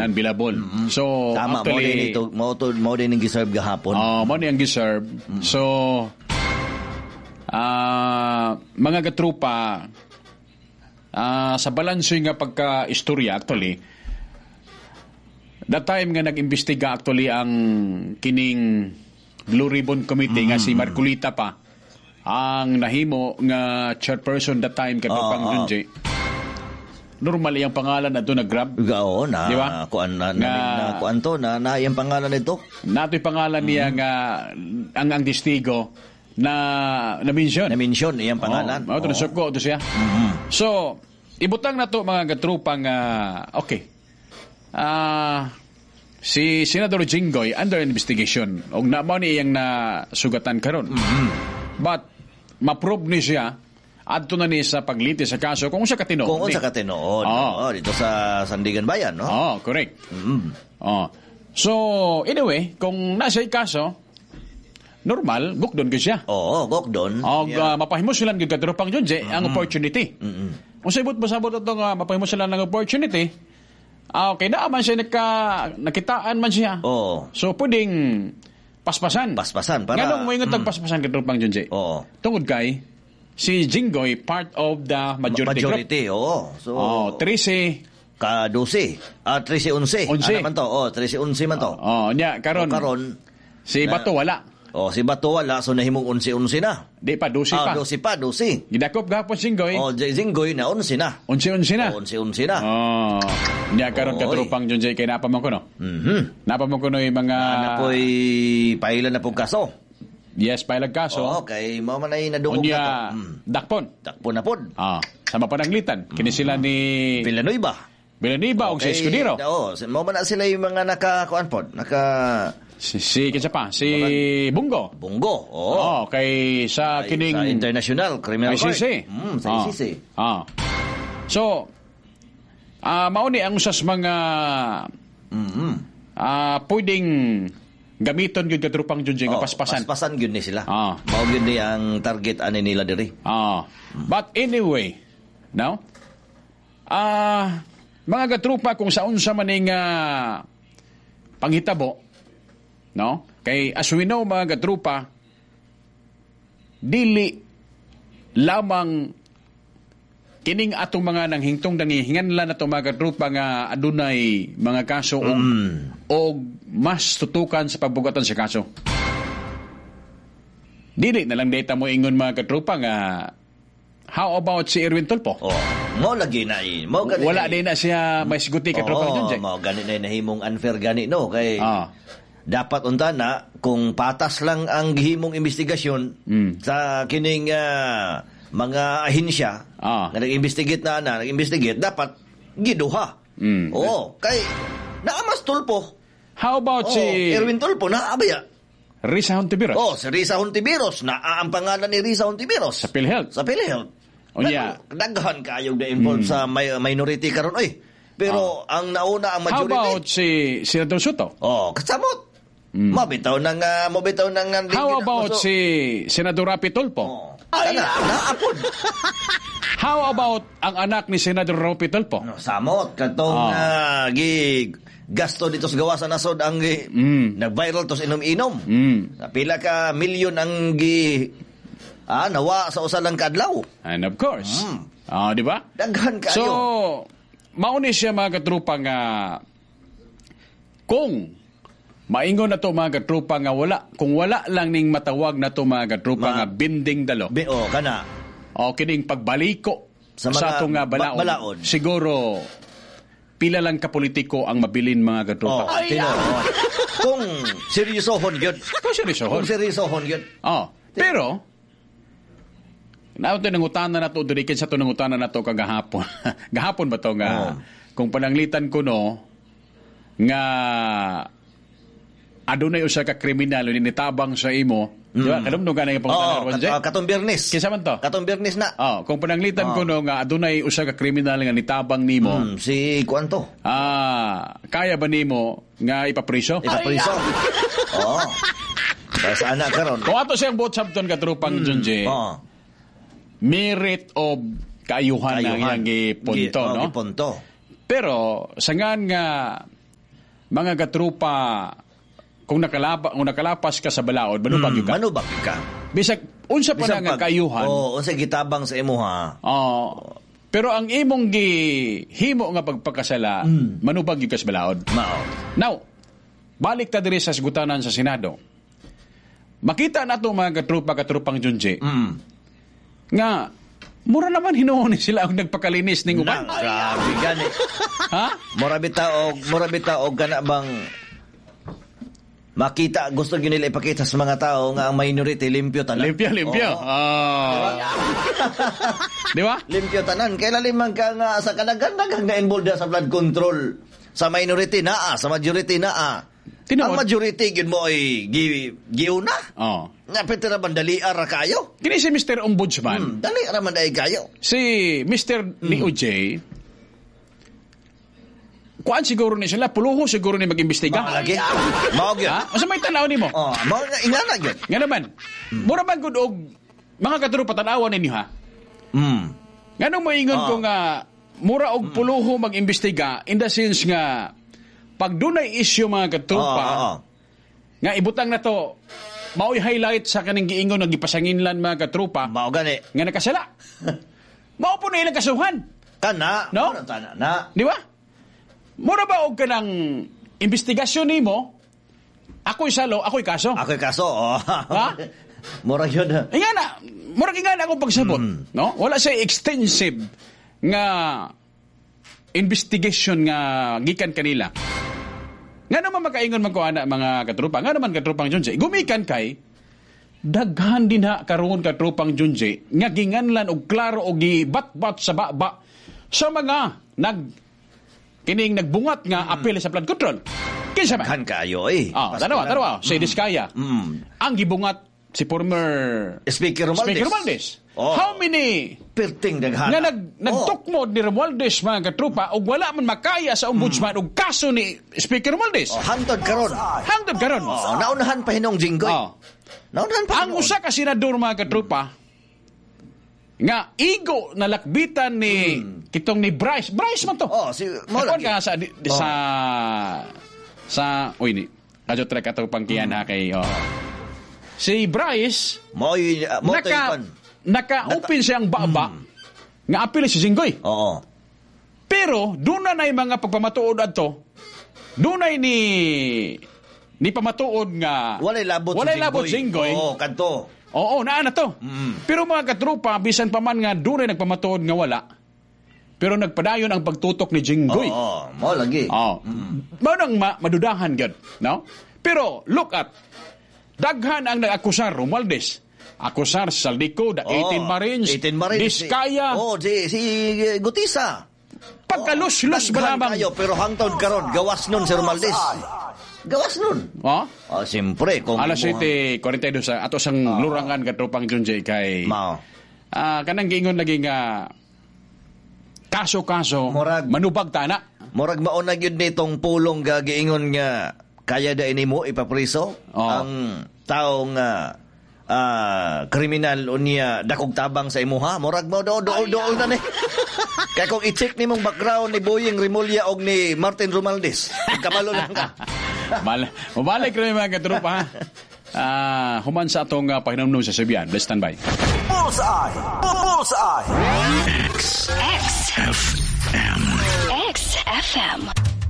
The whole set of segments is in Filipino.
unbillable. So Tama, actually mo din yung giserve gahapon. mo din ang giserve. So mga katrupa, sa balanse nga pagka-istorya actually, that time nga nag-imbestiga actually ang kining Blue Ribbon Committee nga si Marcolita pa ang nahimo nga chairperson that time katupang Junji. Normally ang pangalan na ito na-grab. Oo, Di ba? Kuan na yung pangalan nito. Nato'y pangalan niya nga ang testigo na mention. Na-mention iyang pangalan. Nasok ito siya. So, ibutang na to mga katrupa nga okay. Si Senador Jinggoy under investigation og naman iyang nasugatan karon. But ma-probe ni siya adto na ni sa pagliti sa kaso kung siya katinood. Kung sa katinood. Dito sa Sandigan Bayan, no? Correct. So, anyway, kung nasa kaso, normal, gukdon ka siya. Gukdon. Mapahimo sila ng katropang Junji ang opportunity. Kung sa ibot masabot ito nga, mapahimo sila ng opportunity, okay, naaman siya nakitaan man siya. So, pwedeng paspasan. Para... Ganong mo yung paspasan katropang Junji. Tungod kay, si Jinggoy, part of the majority group. So, 13 ka-12. 13-11. Ano man to? 13-11 man to. Karon. Si Bato wala. Si Bato wala, so nahimong 11-11 na. Di pa, 12 pa. 12. Gidakop gahapon Jinggoy. Jinggoy na 11 na. 11 na. 11 na. Karon katrupang Junji, kay napaman ko, no? Napaman ko, no, yung mga... Napoy pailan na pong kaso. Yes, pailag kaso. Okay, mo man ay nadungog na to. Dakpon na pod. Sa mapananglitan. Kini sila ni Villanueva o si Escudero. Mo man sila yung mga naka-kuan pod. Si kinsa pa? Si Bungo. Kay sa kining sa International Criminal Court. Sa ICC. So, mauni ang usas mga pwedeng gamiton gyud katrupang Junji nga paspasan. Paspasan gyud ni sila. Mao gyud ni ang target ani nila diri. But anyway, now, mga katrupa kung sa unsa man ning panghitabo, no? Kay as we know mga katrupa, dili lamang kining atong mga nanghingtong dangihinganlan nato mga katrupa nga adunay mga kaso og mas tutukan sa pagbugatan sa kaso. Dili na lang data mo ingon mga katrupa nga how about si Erwin Tulfo? Mo lagi na wala din na siya may siguti katrupa Junji. Mo gani na nahimong unfair gani no kay dapat unta na kung patas lang ang gihimong investigasyon sa kining mga ahensya nga nag-investigate nag-investigate dapat giduha. Kay naamas Tulfo. How about si Erwin Tulfo naabaya? Risa Hontiveros. Si Risa Hontiveros na ang pangalan ni Risa Hontiveros sa PhilHealth. Daghan kayong na-involved sa minority karon pero ang nauna ang majority. How about si Senador Soto? Kasamot. Mabitaw nang how about si Senador Rapi Tulfo? Naapod. How about ang anak ni Senador Rapi Tulfo? Samot katong gasto dito sa gawasan nasod ang nag-viral tos inom-inom. Pila ka milyon ang nawa sa usa lang kadlaw. And of course. Di ba? Daghan kayo. So, mauni siya mga katrupa nga kung maingon na to mga katrupa nga kung wala lang ning matawag na to mga katrupa nga binding dalo. Kana. Kining pagbaliko sa atong nga balaod. Siguro pila lang ka politiko ang mabilin mga katrupa. Kung seryosohon gyud. Kung seryosohon gyud. Pero nato nangutana nato diri sa to nangutana nato kagahapon. Gahapon ba to nga kung pananglitan ko no nga adunay usa ka kriminal ni nitabang sa imo, di ba? Kadumdum ka na yung pangutanan. Katong Biyernes. Kinsa man to? Katong Biyernes na. Kung pananglitan ko no nga adunay usa ka kriminal nga nitabang nimo. Si Kuanto. Kaya ba nimo nga ipapriso? Ipapriso. Sa anak karon. Kung ato siyang buot sabton katrupang Junji. Merit of kaayuhan na iyang gipunto, no? Gipunto. Pero sangan nga mga katrupa, kung nakalapas ka sa balaod, manubag ka. Manubag ka. Bisag, unsa pa na nga kayuhan. Unsa gitabang sa imo ha. Pero ang imong gihimo nga pagpakasala, manubag yung ka sa balaod. Now, balik ta diri sa sgutanan sa Senado. Makita na ito mga katrupang Junji, nga, mura naman hinuon sila ang nagpakalinis ng uban. Grabe gani. Ha? Mura bita og kana bang makita, gusto nyo nila ipakita sa mga tao nga ang minority, limpyo tanan. Limpyo. Di ba? Limpyo tanan. Kailan limang ka nga sa kanagan-nagang na-involved sa flood control. Sa minority naa, sa majority naa. Ang majority, yun mo ay giuna. Nga pwede naman daliar kayo. Kini si Mr. Ombudsman. Daliar naman dahil kayo. Si Mr. ni OJ, kuan siguro ni sila, puluho siguro ni mag-imbestiga. Lagi. Maog yun. Masa may tanaw ni mo? Maog nga, inanag yun. Nga naman, mura man good og mga katrupa tanawan ninyo ha? Nga nung maingon ko nga, mura og puluho mag-imbestiga in the sense nga, pag dunay issue mga katrupa, nga ibutang na to, mao'y highlight sa kaning giingon ng gipasanginlan mga katrupa, mao gani nga nakasala. Mao po na ilang kasuhan. Kana, no? Na. Di ba? Mura ba og kanang investigasyon nimo? Ako'y salo, ako'y kaso. Ako'y kaso. Ha? Mura yun. Ingana, mura ingana akong pagsabot, no? Wala siya extensive nga investigation nga gikan kanila. Nga naman makaingon man ko ana mga katrupa. Nga naman katrupang Junji, gumikan kay daghan din ha karon katrupang Junji nga ginganlan og klaro og gibat-bat sa baba sa mga kining nagbungat nga apel sa flood control. Kinsa man? Kan kayo eh. Tanawa. Si Diskaya. Ang gibungat si former Speaker Romualdez. How many perting daghan nga nagtukmod ni Romualdez mga katrupa ug wala man makaya sa ombudsman og kaso ni Speaker Romualdez. Hangtod karon. Naunahan pa hinong Jinggoy. Naunahan pa. Ang usa ka senador mga katrupa nga igo na lakbitan ni kitong ni Bryce man to. Ka sa ni radyo track ato pangkiyan ha kay si Bryce naka-open siyang baba nga apil si Jinggoy. Pero doon na mga pagpamatuod adto, doon na ni pamatuod nga walay labot Jinggoy. Kadto. Naa na to. Pero mga katrupa, bisan pa man nga doon ay nagpamatuod nga wala, pero nagpadayon ang pagtutok ni Jinggoy. Mo lagi. Manang madudahan gyud, no? Pero look at daghan ang nag-akusar Romualdez. Akusar sa Saldico, 18 Marines, Diskaya. Si Gutisa. Pagkalus-lus ba lamang? Pero hangtod karon gawas nun si Romualdez. Gawas nun. Siyempre. Alas 7:42 sa ato sang lurangan katropang Junji kay kanang giingon lagi nga kaso-kaso manubag tana. Murag maunag yun nitong pulong giingon nga kaya da mo ipapriso ang taong kriminal unya dakog tabang sa imuha. Murag mo dool na ni. Kaya kung i-check ni mong background ni Boying Rimulya og ni Martin Romualdez, kapalo lang ka. Mabalik rin mga katrupa ha. Human sa atong pahinamnom sa Sibian. Let's stand by. Bullseye! XFM.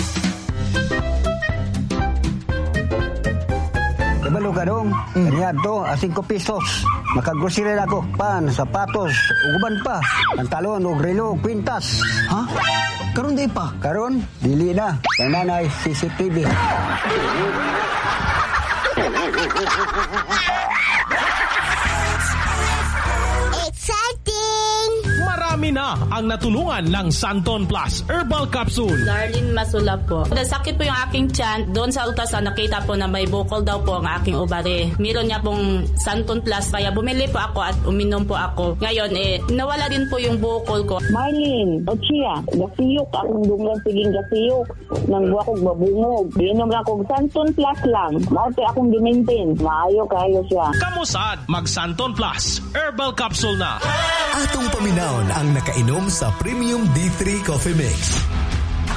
Kabalo ka dong, kanya to, 5 pesos. Makagrosiri na ako, pan, sapatos, uguban pa, pantalon, relo, kwintas. Ha? Karon di pa? Karon, dili na. Kaya nanay, CCTV. Marami na ang natulungan ng Santon Plus Herbal Capsule. Darlene Masula po. Nasakit po yung aking tiyan. Doon sa ultrasound nakita po na may bukol daw po ang aking ovary. Meron niya pong Santon Plus. Kaya bumili po ako at uminom po ako. Ngayon nawala din po yung bukol ko. Marlene, Ochia, gasiyok. Akong dunglan siging gasiyok. Nang buwa kong babungog. Inom lang akong Santon Plus lang. Maute akong dimintin. Maayo kayo siya. Kamusad, mag Santon Plus Herbal Capsule na. Atong paminahon ang nakainom sa Premium D3 Coffee Mix. Ako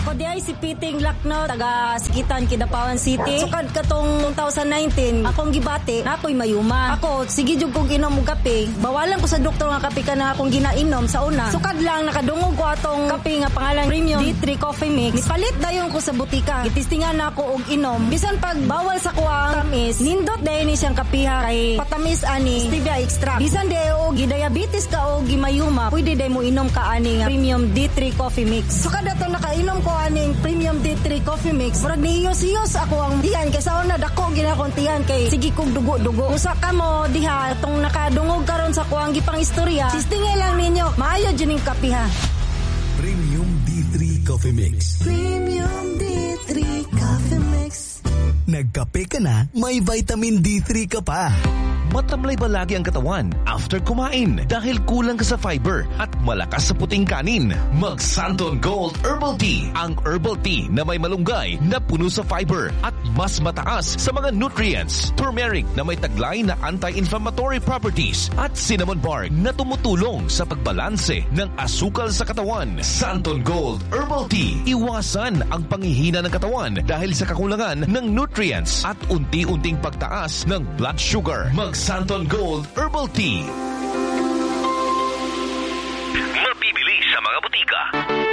Ako di ay si Piting Lakno, taga Sikitan, Kidapawan City. Sukad katong 2019, akong gibati na ako'y mayuma. Ako, sige jud kong inom og kape. Bawalan ko sa doktor nga kape ka na akong ginainom sa una. Sukad lang nakadungog ko atong kape nga pangalan Premium D3 Coffee Mix. Nipalit dayon ko sa butika. Gitistingan na ako og inom. Bisan pag bawal sa kuwang tamis, nindot dayon ni siyang kapiha kay patamis ani stevia extract. Bisan dayo og diabetes ka o gimayuma, pwede day mo inom ka ani nga Premium D3 Coffee Mix. Sukad ato nakainom ko aning Premium D3 Coffee Mix. Murag nihiyos-hiyos ako ang diyan kay sa una dako ginakon tiyan kay sige kog dugo-dugo. Usa ka mo diha tong nakadungog karon sa kuwang gipang istorya. Sistingay lang ninyo, maayo jud ning kapiha. Premium D3 Coffee Mix. Premium D3 Coffee Mix. Nagkape ka na, may vitamin D3 ka pa. Matamlay ba lagi ang katawan after kumain dahil kulang ka sa fiber at malakas sa puting kanin? Mag Santon Gold Herbal Tea. Ang herbal tea na may malunggay na puno sa fiber at mas mataas sa mga nutrients. Turmeric na may taglay na anti-inflammatory properties at cinnamon bark na tumutulong sa pagbalanse ng asukal sa katawan. Santon Gold Herbal Tea. Iwasan ang panghihina ng katawan dahil sa kakulangan ng nutrients at unti-unting pagtaas ng blood sugar. Mag Santon Gold Herbal Tea. Mabibili sa mga butika.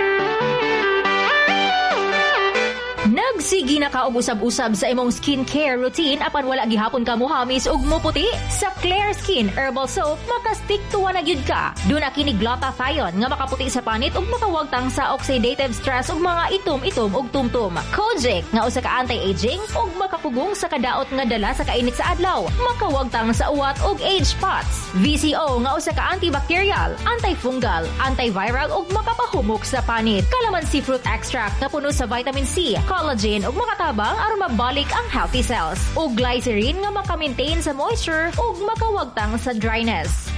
Nagsigi na ka og usab-usab sa imong skincare routine apan wala gihapon ka muhamis ug muputi? Sa Claire Skin Herbal Soap makastick tuwa na gyud ka. Duna kini glutathione nga makaputi sa panit ug makawagtang sa oxidative stress ug mga itom-itom ug tumtum. Kojic nga usa ka anti-aging ug makapugong sa kadaot nga dala sa kainit sa adlaw. Makawagtang sa uwat ug age spots. VCO nga usa ka antibacterial, antifungal, antiviral ug makapahumok sa panit. Calamansi fruit extract nga puno sa vitamin C, collagen ug makatabang aron mabalik ang healthy cells. Ug glycerin nga maka-maintain sa moisture ug makawagtang sa dryness.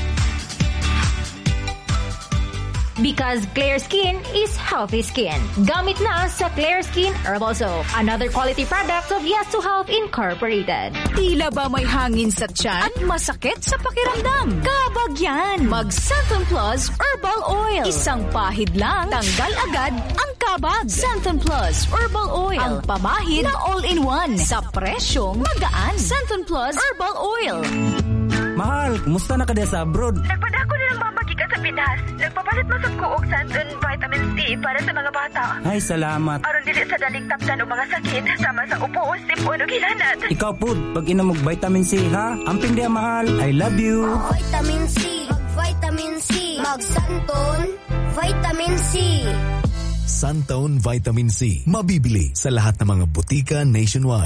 Because Claire Skin is healthy skin. Gamit na sa Claire Skin Herbal Soap. Another quality product of Yes to Health Incorporated. Tila ba may hangin sa tiyan at masakit sa pakiramdam? Kabag yan! Mag Santon Plus Herbal Oil. Isang pahid lang, tanggal agad ang kabag. Santon Plus Herbal Oil. Ang pamahid na all-in-one. Sa presyong magaan. Santon Plus Herbal Oil. Mahal, kumusta na ka sa abroad? Nagpadako na ng mamagi ka sa Pinas. Nagpapalit mo sa kuog Santon Vitamin C para sa mga bata. Ay, salamat. Aron dili sa daling tapdan o mga sakit, sama sa upo, sipon o hilanat. Ikaw po, pag inom og Vitamin C, ha? Amping dia, mahal. I love you. Vitamin C. Mag-Vitamin C. Mag-Santon Vitamin C. Santon Vitamin C. Mabibili sa lahat ng mga butika nationwide.